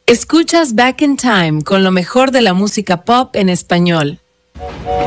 Escuchas Back in Time con lo mejor de la música pop en español.